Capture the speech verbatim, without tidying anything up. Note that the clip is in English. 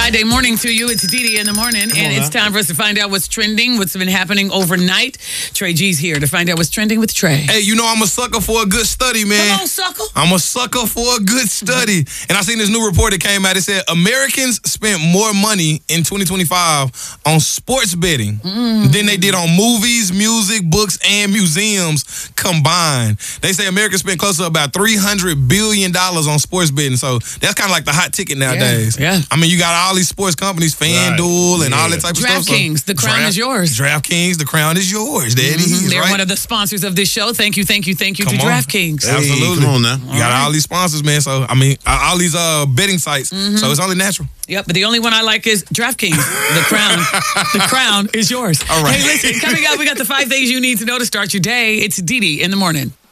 Friday morning to you. It's Dee Dee in the morning, and it's time for us to find out what's trending, what's been happening overnight. Trey G's here to find out what's trending with Trey. Hey, you know I'm a sucker for a good study, man. Come on, sucker. I'm a sucker for a good study. And I seen this new report that came out. It said Americans spent more money in twenty twenty-five on sports betting mm. than they did on movies, music, books, and museums combined. They say Americans spent close to about three hundred billion dollars on sports betting. So that's kind of like the hot ticket nowadays. Yeah. yeah. I mean, you got all these sports companies, FanDuel right. and yeah. all that type of stuff. DraftKings, so the crown Draft, is yours. DraftKings, the crown is yours. There mm-hmm. it is. They're right? one of the sponsors of this show. Thank you, thank you, thank you come to on. DraftKings. Hey, absolutely. Come on now. You got all, right. all these sponsors, man. So, I mean, all these uh, betting sites. Mm-hmm. So it's only natural. Yep, but the only one I like is DraftKings. The crown, the crown is yours. All right. Hey, listen, coming up, we got the five things you need to know to start your day. It's Dee Dee in the morning.